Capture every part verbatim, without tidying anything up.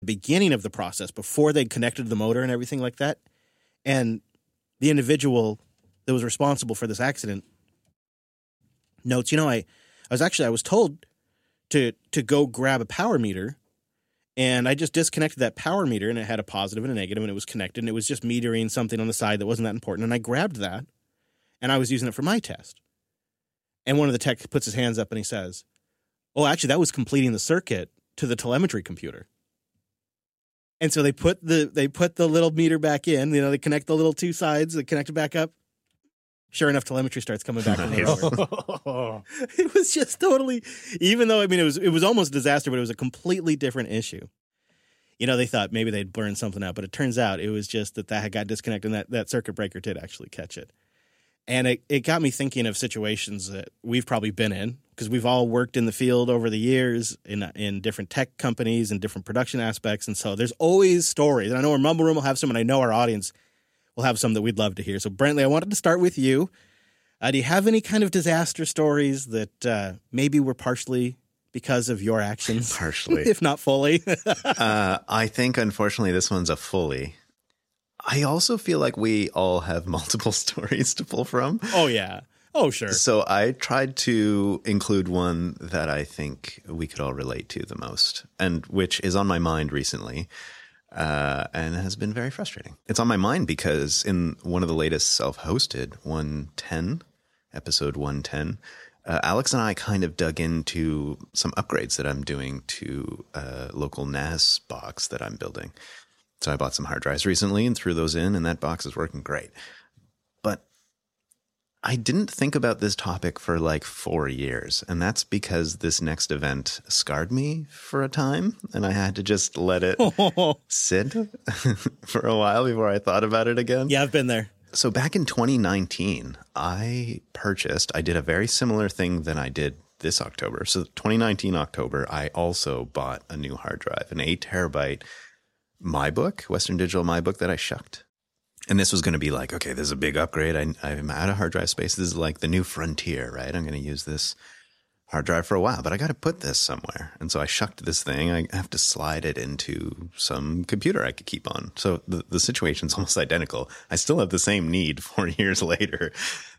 beginning of the process, before they connected the motor and everything like that. And the individual that was responsible for this accident notes, you know, I, I was actually, I was told to to go grab a power meter, and I just disconnected that power meter, and it had a positive and a negative, and it was connected, and it was just metering something on the side that wasn't that important. And I grabbed that, and I was using it for my test. And one of the techs puts his hands up and he says, oh, actually, that was completing the circuit to the telemetry computer. And so they put the they put the little meter back in. You know, they connect the little two sides, they connect it back up. Sure enough, telemetry starts coming back. From the It was just totally, even though, I mean, it was it was almost a disaster, but it was a completely different issue. You know, they thought maybe they'd burned something out, but it turns out it was just that that had got disconnected, and that, that circuit breaker did actually catch it. And it, it got me thinking of situations that we've probably been in, because we've all worked in the field over the years in in different tech companies and different production aspects. And so there's always stories. And I know our Mumble Room will have some, and I know our audience will have some that we'd love to hear. So, Brentley, I wanted to start with you. Uh, do you have any kind of disaster stories that uh, maybe were partially because of your actions? Partially. If not fully. uh, I think, unfortunately, this one's a fully. I also feel like we all have multiple stories to pull from. Oh, yeah. Oh, sure. So I tried to include one that I think we could all relate to the most, and which is on my mind recently, uh, and has been very frustrating. It's on my mind because in one of the latest self-hosted, one ten, episode one ten, uh, Alex and I kind of dug into some upgrades that I'm doing to a local N A S box that I'm building. So I bought some hard drives recently and threw those in, and that box is working great. But I didn't think about this topic for like four years, and that's because this next event scarred me for a time, and I had to just let it sit for a while before I thought about it again. Yeah, I've been there. So back in twenty nineteen, I purchased, I did a very similar thing than I did this October. So twenty nineteen October, I also bought a new hard drive, an eight terabyte MyBook, Western Digital MyBook that I shucked. And this was going to be like, okay, this is a big upgrade. I, I'm out of hard drive space. This is like the new frontier, right? I'm going to use this hard drive for a while, but I got to put this somewhere. And so I shucked this thing. I have to slide it into some computer I could keep on. So the, the situation's almost identical. I still have the same need four years later.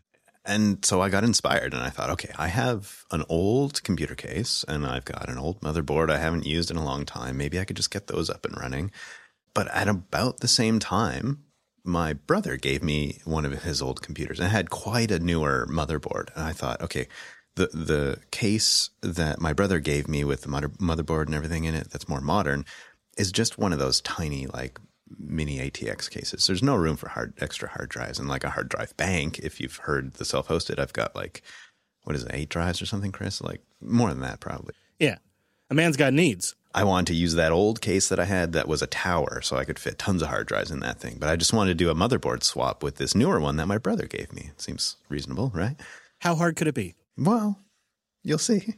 And so I got inspired and I thought, okay, I have an old computer case and I've got an old motherboard I haven't used in a long time. Maybe I could just get those up and running. But at about the same time, my brother gave me one of his old computers and it had quite a newer motherboard. And I thought, okay, the the case that my brother gave me with the mother, motherboard and everything in it that's more modern is just one of those tiny, like, mini A T X cases. There's no room for hard extra hard drives, and like a hard drive bank. If you've heard the self-hosted, I've got like, what is it, eight drives or something, Chris? Like more than that, probably. Yeah. A man's got needs. I wanted to use that old case that I had that was a tower, so I could fit tons of hard drives in that thing. But I just wanted to do a motherboard swap with this newer one that my brother gave me. It seems reasonable, right? How hard could it be? Well, you'll see.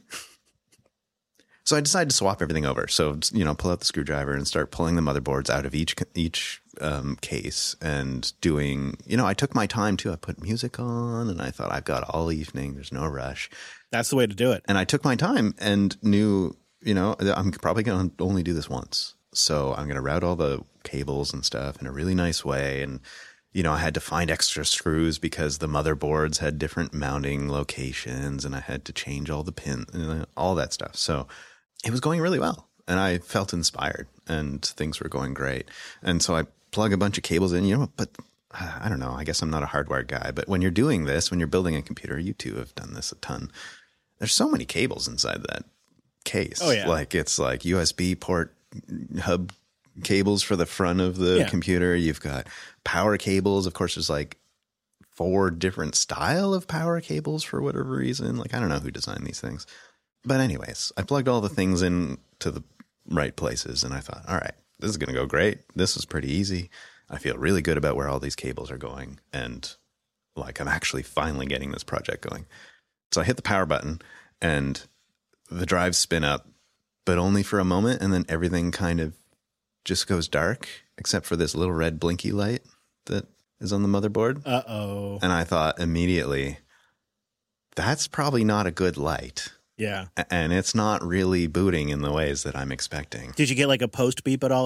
So I decided to swap everything over. So, you know, pull out the screwdriver and start pulling the motherboards out of each each um, case and doing, you know, I took my time too. I put music on and I thought I've got all evening. There's no rush. That's the way to do it. And I took my time and knew, you know, I'm probably going to only do this once. So I'm going to route all the cables and stuff in a really nice way. And, you know, I had to find extra screws because the motherboards had different mounting locations and I had to change all the pins, all that stuff. So it was going really well and I felt inspired and things were going great. And so I plug a bunch of cables in, you know, but I don't know, I guess I'm not a hardwired guy, but when you're doing this, when you're building a computer, you two have done this a ton. There's so many cables inside that case. Oh, yeah. Like it's like U S B port hub cables for the front of the yeah. computer. You've got power cables. Of course, there's like four different style of power cables for whatever reason. Like, I don't know who designed these things. But anyways, I plugged all the things in to the right places and I thought, all right, this is going to go great. This is pretty easy. I feel really good about where all these cables are going. And like, I'm actually finally getting this project going. So I hit the power button and the drives spin up, but only for a moment. And then everything kind of just goes dark, except for this little red blinky light that is on the motherboard. Uh-oh. And I thought immediately, that's probably not a good light. Yeah. and it's not really booting in the ways that I'm expecting. Did you get like a post beep at all?